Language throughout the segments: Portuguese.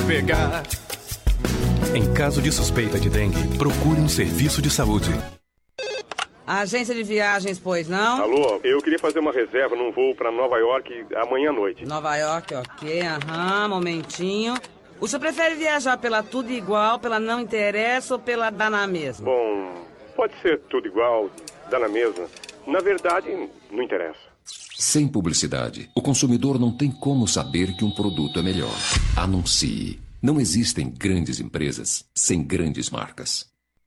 pegar. Em caso de suspeita de dengue, procure um serviço de saúde. Agência de viagens, pois não? Alô, eu queria fazer uma reserva num voo para Nova York amanhã à noite. Nova York, ok, momentinho. O senhor prefere viajar pela Tudo Igual, pela Não Interessa ou pela Dá na Mesma? Bom, pode ser tudo igual, dá na mesma. Na verdade, não interessa. Sem publicidade, o consumidor não tem como saber que um produto é melhor. Anuncie. Não existem grandes empresas sem grandes marcas.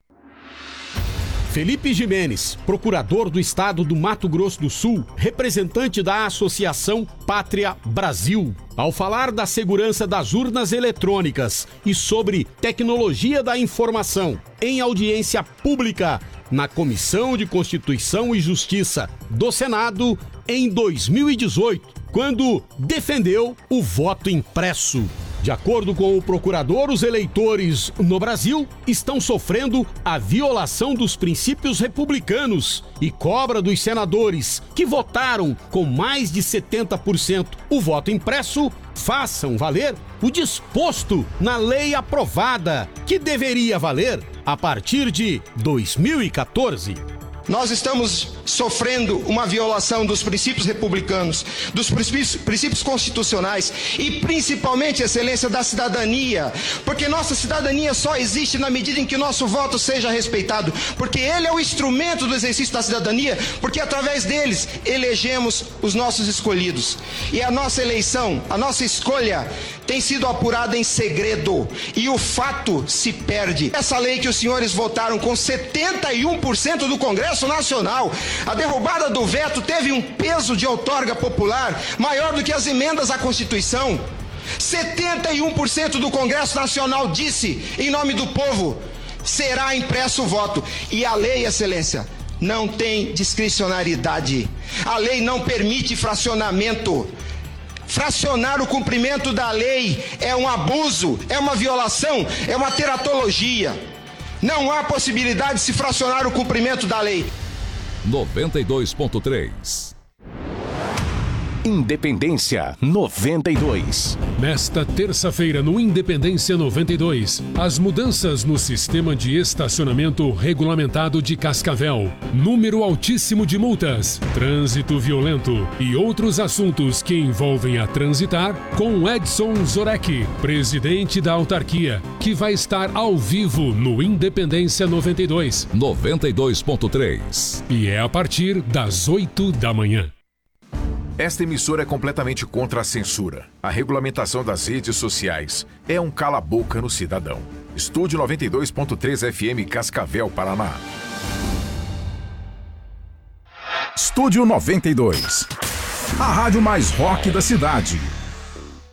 Felipe Jimenez, procurador do estado do Mato Grosso do Sul, representante da Associação Pátria Brasil, ao falar da segurança das urnas eletrônicas e sobre tecnologia da informação em audiência pública na Comissão de Constituição e Justiça do Senado em 2018, quando defendeu o voto impresso. De acordo com o procurador, os eleitores no Brasil estão sofrendo a violação dos princípios republicanos e cobra dos senadores que votaram com mais de 70% o voto impresso façam valer o disposto na lei aprovada, que deveria valer a partir de 2014. Nós estamos sofrendo uma violação dos princípios republicanos, dos princípios constitucionais e principalmente, excelência, da cidadania, porque nossa cidadania só existe na medida em que nosso voto seja respeitado, porque ele é o instrumento do exercício da cidadania, porque através deles elegemos os nossos escolhidos. E a nossa eleição, a nossa escolha tem sido apurada em segredo e o fato se perde. Essa lei que os senhores votaram com 71% do Congresso Nacional, a derrubada do veto teve um peso de outorga popular maior do que as emendas à Constituição. 71% do Congresso Nacional disse, em nome do povo, será impresso o voto. E a lei, excelência, não tem discricionariedade. A lei não permite fracionamento. Fracionar o cumprimento da lei é um abuso, é uma violação, é uma teratologia. Não há possibilidade de se fracionar o cumprimento da lei. 92.3 Independência 92. Nesta terça-feira, no Independência 92, as mudanças no sistema de estacionamento regulamentado de Cascavel, número altíssimo de multas, trânsito violento e outros assuntos que envolvem a transitar, com Edson Zorek, presidente da autarquia, que vai estar ao vivo no Independência 92. 92.3. E é a partir das 8 da manhã. Esta emissora é completamente contra a censura. A regulamentação das redes sociais é um cala-boca no cidadão. Estúdio 92.3 FM Cascavel, Paraná. Estúdio 92. A rádio mais rock da cidade.